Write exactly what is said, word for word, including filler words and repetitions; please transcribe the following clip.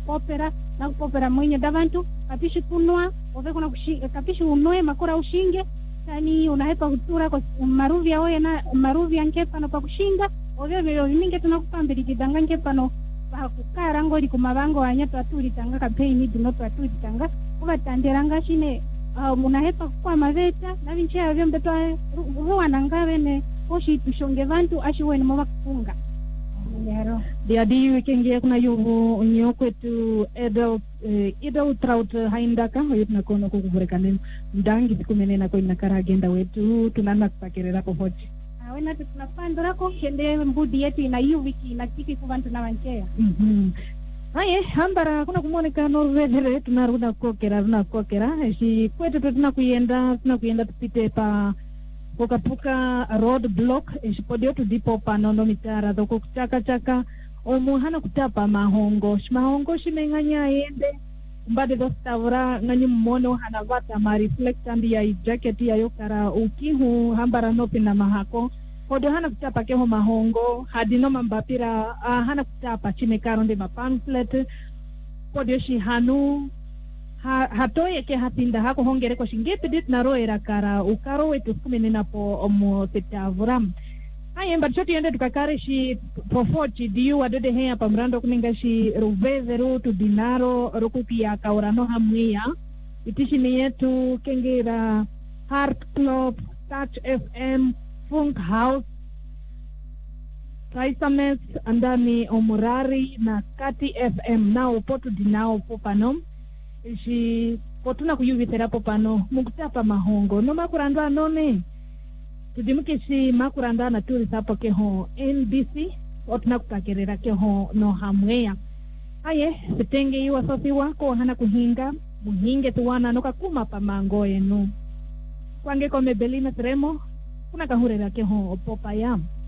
kupopera na kupopera mwenye davantu kapishi kunwa ove kuna kushinga kapishi unoe makora ushinge yani unahepa kutura kwa maruvi ya oye na maruvi ya nkepa no pa kushinga ove vyo viminge tunakupambiri kidanga nkepa no pakukara ngori kumabango wanyatu aturi tanga kampeni dinoto aturi tanga kuba tanderanga shine uh, munahepa kwa maveta na vinchea vyo mbeto huwa nangawe ne oshi tushonge vantu ashiwe ni mwa kufunga Yaro. Dia di weekend kuna yugo nyoko tu adult eh, adult trout haindaka hoyut na kono ko kuburekane ndangi sikumene na ko inakara agenda wetu tunana kupakerera ko hoji. Ah wena tunapandora ko kende mbudi yetu ina yu wiki na kiki kubantu na wanchea. Mhm. Aye hambara kuna kumoneka no vedere tunaruna kokera na kokera shi kwetu tunakuyenda tunakuyenda tupite pa Puka puka road block ishipodio tudipo panono mitara doko kuchaka chaka omuhana kutapa mahongo mahongo shimenganya yende mbade do stavra ngani mmono hana vata ma reflect andi ya jacket ya yokara ukihu hambara nopi na mahako podio hana kutapa keho mahongo hadino mambapira uh, hana kutapa chimekaro nde mapamphlet podio shi hanu ha hatoye ke hapinda hako hongere ko shingepe dit na roera kara ukaro wetu kumene napo omo petavram aye mbacho tiende tukakare shi pofochi diu wadede hea pamrando kuninga shi ruveze rutu dinaro rukukia kaurano hamwia itishi ni yetu kengera Heart Club, Touch F M, Funk House, Traisames andani omurari na Kati F M nao potu dinao popano ishi potuna kuyuvitera popano mukutapa mahongo no makurandwa none tudimuke si makurandwa na turi sapo keho N B C otuna kupakerera keho no hamwea aye sitenge iwa sofi wako hana kuhinga muhinge tuwana no kakuma pa mango enu kwange kome belina tremo kuna kahurera keho popa ya